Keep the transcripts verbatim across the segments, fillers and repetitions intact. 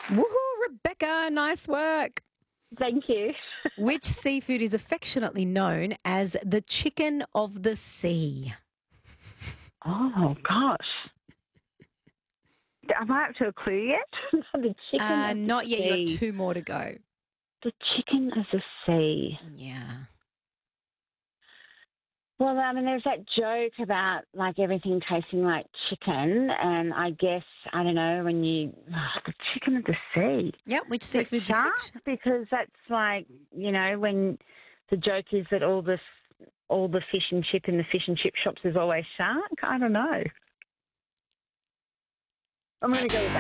Woohoo, Rebecca, nice work. Thank you. Which seafood is affectionately known as the chicken of the sea? Oh, gosh. Am I up to a clue yet? the chicken Uh, of the not yet. You sea. got two more to go. The chicken of the sea. Yeah. Well, I mean, there's that joke about, like, everything tasting like chicken, and I guess, I don't know, when you... Oh, the chicken of the sea. Yep, which Is it seafood's shark? affection- Because that's like, you know, when the joke is that all the, all the fish and chip in the fish and chip shops is always shark. I don't know. I'm going to go with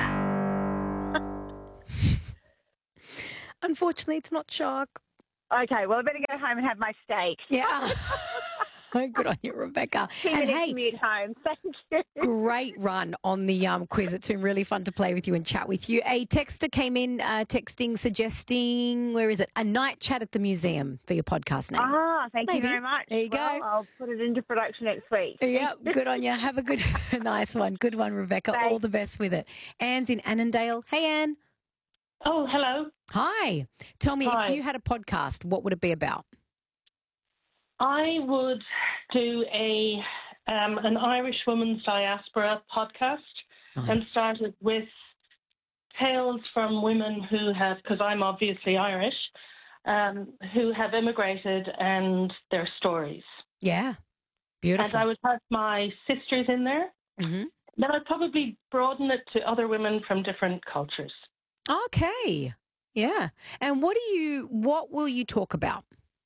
that. Unfortunately, it's not shark. Okay, well, I better go home and have my steak. Yeah. Good on you, Rebecca. Two And minutes hey, commute home. Thank you. great run on the um, quiz. It's been really fun to play with you and chat with you. A texter came in uh, texting, suggesting, where is it? A night chat at the museum for your podcast name. Ah, thank Maybe. you very much. There you well, go. I'll put it into production next week. Yep, good on you. Have a good, nice one. Good one, Rebecca. Thanks. All the best with it. Anne's in Annandale. Hey, Anne. Oh, hello. Hi. Tell me, Hi. if you had a podcast, what would it be about? I would do a um, an Irish Women's Diaspora podcast and Nice. start it with tales from women who have, because I'm obviously Irish, um, who have immigrated and their stories. Yeah. And Beautiful. I would have my sisters in there. hmm Then I'd probably broaden it to other women from different cultures. Okay. Yeah. And what do you, what will you talk about?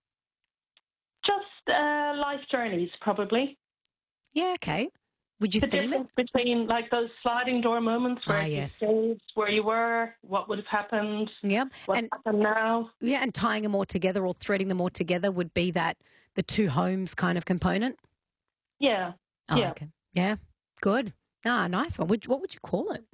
Just uh, life journeys, probably. Yeah, okay. Would you The theme it? difference between like those sliding door moments where Ah, you yes. stayed where you were, what would have happened, Yeah. what And happened now. yeah, and tying them all together or threading them all together would be that the two homes kind of component. Yeah. I Yeah. like it. Yeah. Good. Ah, nice one. Would, what would you call it?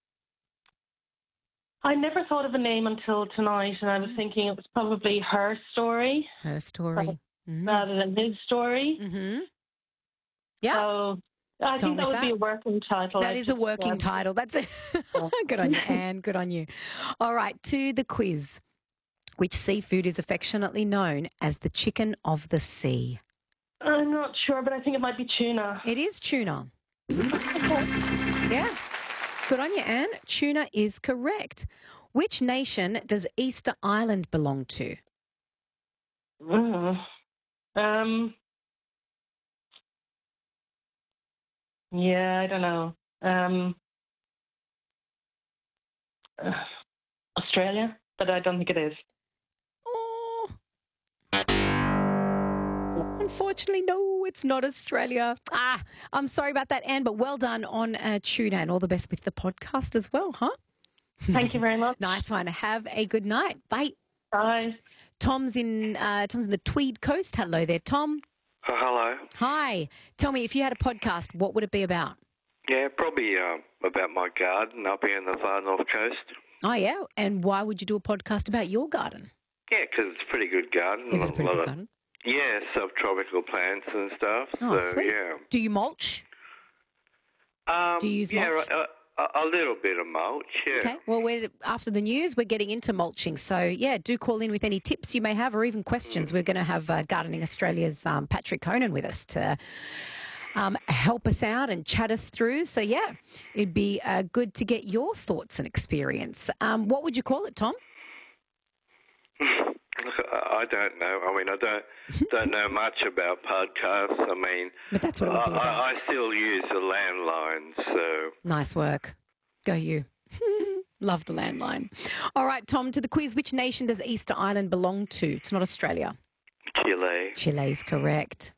I never thought of a name until tonight, and I was thinking it was probably her story Her story. Mm. rather than his story. Mm-hmm. Yeah. So I Gone think that with would be that. a working title. That I is a just, working um, title. That's it. Good on you, Anne. Good on you. All right, to the quiz. Which seafood is affectionately known as the chicken of the sea? I'm not sure, but I think it might be tuna. It is tuna. Yeah. Good on you, Anne. Tuna is correct. Which nation does Easter Island belong to? Mm. Um. Yeah, I don't know. Um. uh, Australia, but I don't think it is. Oh. Unfortunately, no, it's not Australia. Ah, I'm sorry about that, Anne, but well done on uh, tuna, and all the best with the podcast as well, huh? Thank you very much. Nice one. Have a good night. Bye. Bye. Tom's in uh, Tom's in the Tweed Coast. Hello there, Tom. Oh, hello. Hi. Tell me, if you had a podcast, what would it be about? Yeah, probably um, about my garden up here in the far north coast. Oh, yeah. And why would you do a podcast about your garden? Yeah, 'cause it's a pretty good garden. Is it a pretty lot good of, garden? Yeah, subtropical plants and stuff. Oh, so, sweet. yeah. Do you mulch? Um, Do you use yeah, mulch? right, uh, a, a little bit of mulch, yeah. Okay. Well, we're, after the news, we're getting into mulching. So, yeah, do call in with any tips you may have or even questions. We're going to have uh, Gardening Australia's um, Patrick Conan with us to um, help us out and chat us through. So, yeah, it'd be uh, good to get your thoughts and experience. Um, what would you call it, Tom? I don't know. I mean, I don't don't know much about podcasts. I mean, But that's what it would be I, about. I, I still use the landline, so... Nice work. Go you. Love the landline. All right, Tom, to the quiz. Which nation does Easter Island belong to? It's not Australia. Chile. Chile's correct.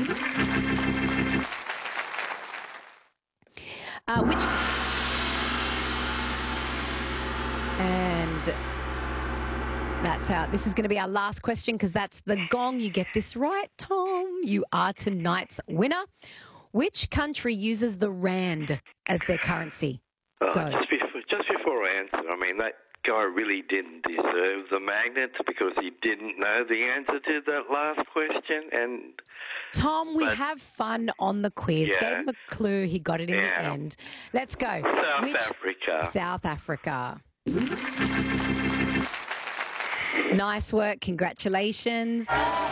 Uh, which... And that's out. This is going to be our last question because that's the gong. You get this right, Tom. You are tonight's winner. Which country uses the rand as their currency? Oh, Go. just, before, just before I answer, I mean, that guy really didn't deserve the magnet because he didn't know the answer to that last question. And Tom, we But- have fun on the quiz. Yeah. Gave him a clue. He got it in the Yeah. end. Let's go. South Which- Africa. South Africa. Nice work. Congratulations.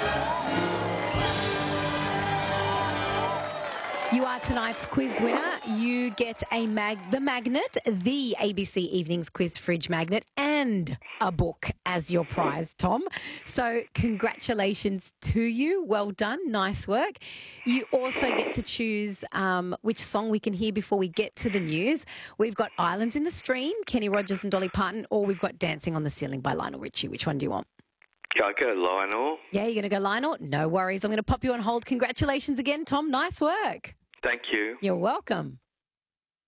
You are tonight's quiz winner. You get a mag, the magnet, the A B C Evenings Quiz Fridge magnet, and a book as your prize, Tom. So congratulations to you. Well done. Nice work. You also get to choose um, which song we can hear before we get to the news. We've got Islands in the Stream, Kenny Rogers and Dolly Parton, or we've got Dancing on the Ceiling by Lionel Richie. Which one do you want? I go Lionel. Yeah, you're going to go Lionel? No worries. I'm going to pop you on hold. Congratulations again, Tom. Nice work. Thank you. You're welcome.